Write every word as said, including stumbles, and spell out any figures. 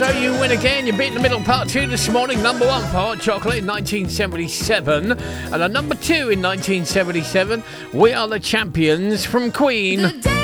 So you win again. You beat the middle part two this morning. Number one for Hot Chocolate in nineteen seventy-seven. And a number two in nineteen seventy-seven. We Are the Champions from Queen.